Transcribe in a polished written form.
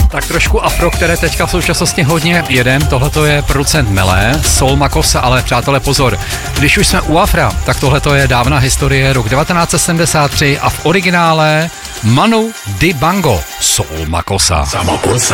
Tak trošku afro, které teďka v současnosti hodně jedem. Tohleto je producent Melé, Soul Makossa, ale přátelé pozor, když už jsme u afra, tak tohleto je dávná historie, rok 1973 a v originále Manu Dibango, Soul Makossa.